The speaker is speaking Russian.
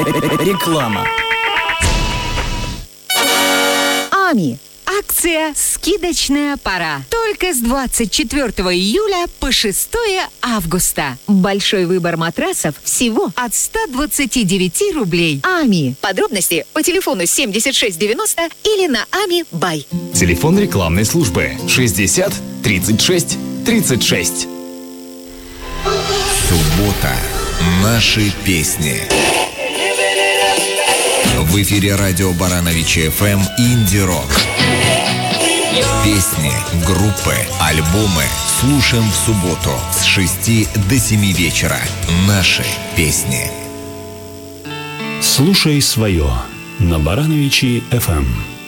Реклама. АМИ. Акция «Скидочная пора». Только с 24 июля по 6 августа. Большой выбор матрасов всего от 129 рублей. АМИ. Подробности по телефону 7690 или на АМИ Бай. Телефон рекламной службы 60 36 36. Суббота. Наши песни. В эфире радио Барановичи ФМ «Инди-рок». Песни, группы, альбомы слушаем в субботу с 6 до 7 вечера. Наши песни. Слушай свое на Барановичи ФМ.